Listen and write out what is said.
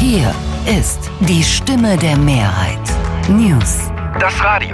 Hier ist die Stimme der Mehrheit. News. Das Radio